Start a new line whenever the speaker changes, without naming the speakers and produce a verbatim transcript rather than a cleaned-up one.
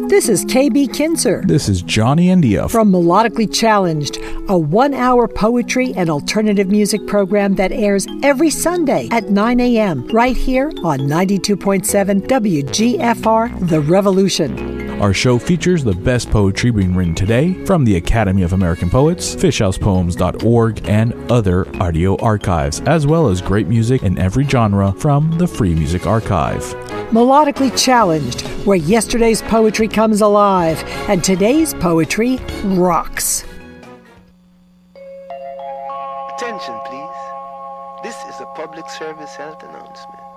This is K B Kinzer.
This is Johnny India.
From Melodically Challenged, a one-hour poetry and alternative music program that airs every Sunday at nine a.m. right here on ninety-two point seven W G F R, The Revolution.
Our show features the best poetry being written today from the Academy of American Poets, fish house poems dot org, and other audio archives, as well as great music in every genre from the Free Music Archive.
Melodically Challenged, where yesterday's poetry comes alive and today's poetry rocks.
Attention, please. This is a public service health announcement.